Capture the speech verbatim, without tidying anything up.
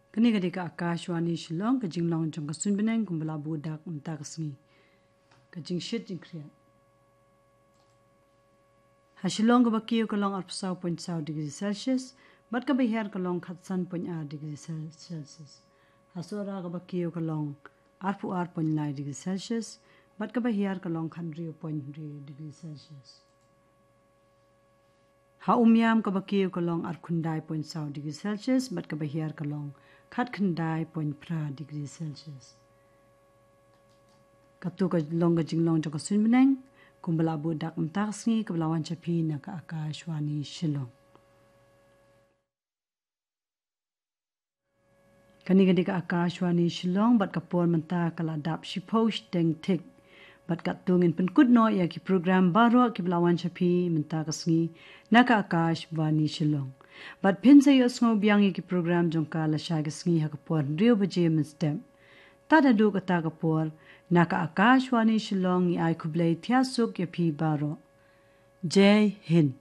Kani gadi ka Akashwani Shillong ka jinglong jong ka sunbeneng kumbala budak untaksngi ka jing shit jing kriya. Ha Shillong ka bakiyo ka long arpsaw point saw degree Celsius, bat ka bihar ka long khatsan point a degree Celsius. Ha sora ka bakiyo ka long arpu ar point nine degree Celsius, bat ka bihar ka long khandriyo point three degree Celsius. Ha umyam ka bakiyo ka long arkhundai point saw degree Celsius, bat ka bihar ka long khat khandai point pra degree Celsius. Katu ka long ka jinglong jong ka sunbeneng kumbala budak mtaksngi ka belawan chapi na ka Akashwani Shillong. Kani gadi ka Akashwani Shillong bat ka pon menta kala dap shiposh deng tik bat ka tungin penkut no ya ki program baru ki belawan chapi menta kasngi na ka Akashwani Shillong. Bat pin sa yos ngo biang ki program jong ka la shay kasngi ha ka pon rio baje menstem. Tada du ka ta ka por na ka Akashwani Shillong i ay kublay tiasuk ya pi baro. Jai Hind.